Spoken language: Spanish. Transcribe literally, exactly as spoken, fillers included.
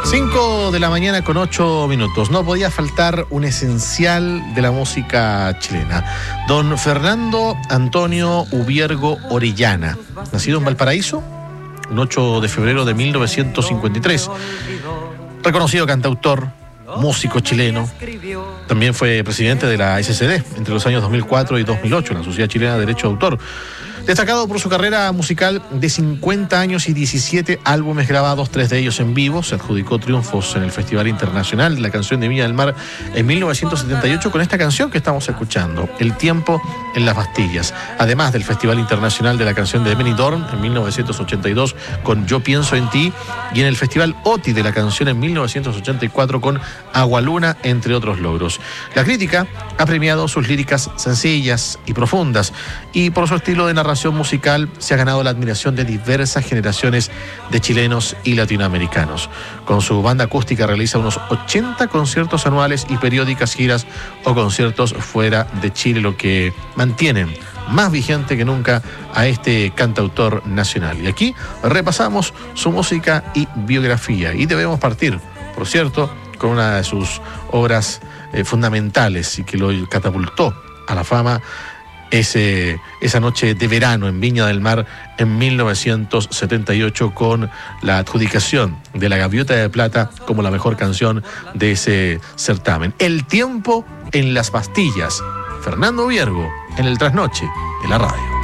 cinco de la mañana con ocho minutos. No podía faltar un esencial de la música chilena. Don Fernando Antonio Ubiergo Orellana, nacido en Valparaíso, un ocho de febrero de mil novecientos cincuenta y tres. Reconocido cantautor, músico chileno. También fue presidente de la S C D entre los años dos mil cuatro y dos mil ocho, la Sociedad Chilena de Derecho de Autor. Destacado por su carrera musical de cincuenta años y diecisiete álbumes grabados, tres de ellos en vivo. Se adjudicó triunfos en el Festival Internacional de la Canción de Viña del Mar en mil novecientos setenta y ocho con esta canción que estamos escuchando, El tiempo en las Bastillas. Además del Festival Internacional de la Canción de Benidorm en mil novecientos ochenta y dos con Yo pienso en ti, y en el Festival OTI de la Canción en mil novecientos ochenta y cuatro con Agualuna, entre otros logros. La crítica ha premiado sus líricas sencillas y profundas, y por su estilo de narración musical se ha ganado la admiración de diversas generaciones de chilenos y latinoamericanos. Con su banda acústica realiza unos ochenta conciertos anuales y periódicas giras o conciertos fuera de Chile, lo que mantienen más vigente que nunca a este cantautor nacional. Y aquí repasamos su música y biografía, y debemos partir, por cierto, con una de sus obras eh, fundamentales y que lo catapultó a la fama, Ese, esa noche de verano en Viña del Mar en mil novecientos setenta y ocho, con la adjudicación de la Gaviota de Plata como la mejor canción de ese certamen. El tiempo en las Bastillas. Fernando Ubiergo en el Trasnoche de la radio.